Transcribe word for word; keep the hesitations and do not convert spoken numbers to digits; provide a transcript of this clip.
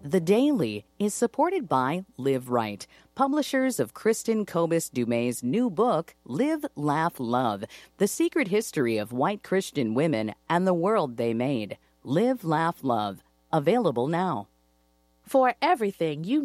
The Daily is supported by Live Right, publishers of Kristen Kobus Dumay's new book, Live, Laugh, Love, The Secret History of White Christian Women and the World They Made. Live, Laugh, Love. Available now. For everything you